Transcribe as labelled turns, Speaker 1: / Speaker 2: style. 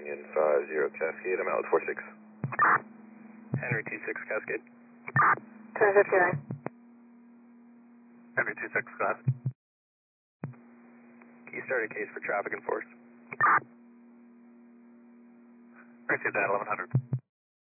Speaker 1: Union 50 Cascade, I'm out with 46.
Speaker 2: Henry 26 Cascade.
Speaker 3: 1059.
Speaker 2: Henry 26 Glass. Can you start a case for traffic enforce? Received that 1100.